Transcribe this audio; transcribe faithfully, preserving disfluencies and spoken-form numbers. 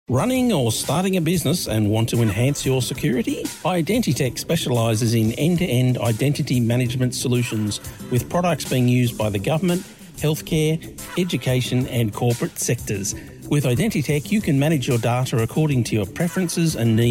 Running or starting a business and want to enhance your security? Identitech specialises in end-to-end identity management solutions with products being used by the government, healthcare, education and corporate sectors. With Identitech, you can manage your data according to your preferences and needs.